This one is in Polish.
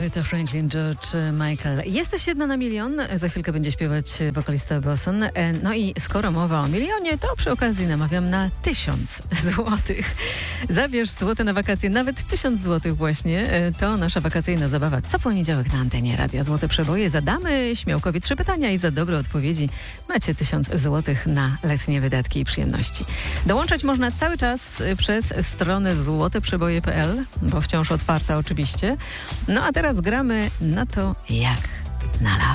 Aretha Franklin, George Michael. Jesteś jedna na milion. Za chwilkę będzie śpiewać wokalista Boson. No i skoro mowa o milionie, to przy okazji namawiam na 1000 złotych. Zabierz złote na wakacje, nawet 1000 złotych właśnie. To nasza wakacyjna zabawa. Co poniedziałek na antenie Radia Złote Przeboje. Zadamy Śmiałkowi 3 pytania i za dobre odpowiedzi macie 1000 złotych na letnie wydatki i przyjemności. Dołączać można cały czas przez stronę złoteprzeboje.pl, bo wciąż otwarta oczywiście. No a teraz gramy na to jak na